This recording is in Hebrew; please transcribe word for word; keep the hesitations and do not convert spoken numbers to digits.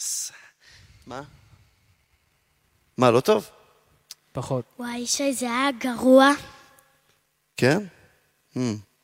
מה? מה, לא טוב? פחות. וואי, שי, זה היה גרוע. כן? Hmm.